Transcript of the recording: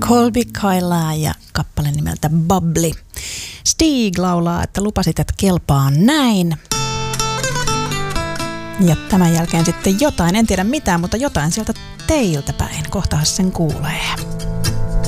Colby Kyla ja kappale nimeltä Bubbly. Stig laulaa, että lupasit, että kelpaa näin. Ja tämän jälkeen sitten jotain, en tiedä mitään, mutta jotain sieltä teiltä päin. Kohtahan sen kuulee.